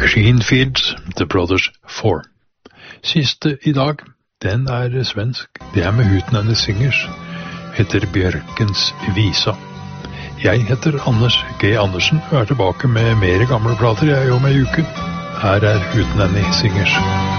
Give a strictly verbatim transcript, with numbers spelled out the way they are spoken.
Machine Fields, The Brothers Four. Siste i dag, den er svensk. Det er med Hootenanny Singers. Heter Bjørkens Visa. Jeg heter Anders G. Andersen og er tilbake med mer gamle plater jeg om en uke. Her er Hootenanny Singers.